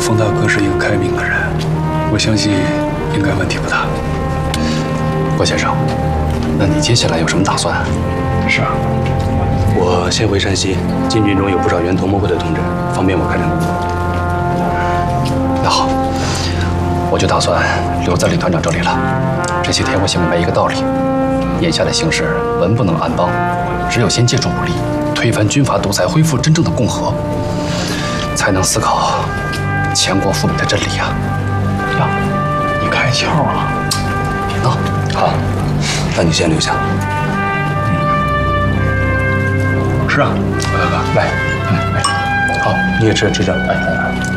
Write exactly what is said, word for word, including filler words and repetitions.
冯大哥是一个开明的人，我相信应该问题不大。 郭先生，那你接下来有什么打算？ 是啊， 我先回山西，禁军中有不少原同盟会的同志，方便我开展工作。 那好，我就打算留在李团长这里了。这些天我想明白一个道理：眼下的形势文不能安邦，只有先借助武力，推翻军阀独裁，恢复真正的共和，才能思考强国富美的真理呀！ 呀，你开窍了。 别闹。 好，那你先留下。 是啊，郭大哥， 来， 嗯，来， 好，你也吃吃着。 哎哎哎。